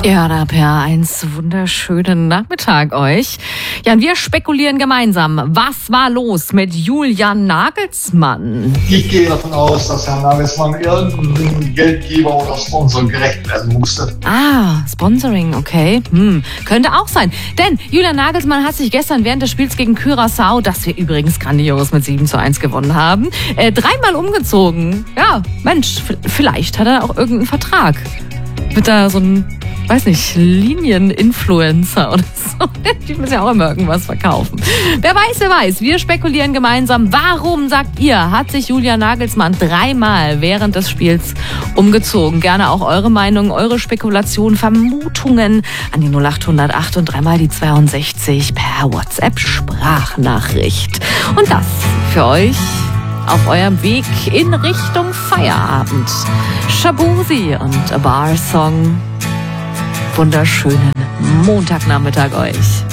Ja, da PR1, wunderschönen Nachmittag euch. Ja, und wir spekulieren gemeinsam. Was war los mit Julian Nagelsmann? Ich gehe davon aus, dass Herr Nagelsmann irgendeinem Geldgeber oder Sponsor gerecht werden musste. Sponsoring, okay. Könnte auch sein. Denn Julian Nagelsmann hat sich gestern während des Spiels gegen Curaçao, das wir übrigens grandios mit 7:1 gewonnen haben, dreimal umgezogen. Ja, Mensch, vielleicht hat er auch irgendeinen Vertrag. Wird da so ein, weiß nicht, Linieninfluencer oder so. Die müssen ja auch immer irgendwas verkaufen. Wer weiß. Wir spekulieren gemeinsam. Warum, sagt ihr, hat sich Julian Nagelsmann dreimal während des Spiels umgezogen? Gerne auch eure Meinung, eure Spekulationen, Vermutungen an die 0800 und dreimal die 62 per WhatsApp-Sprachnachricht. Und das für euch auf eurem Weg in Richtung Feierabend. Shaboozey und A Bar Song. Wunderschönen Montagnachmittag euch.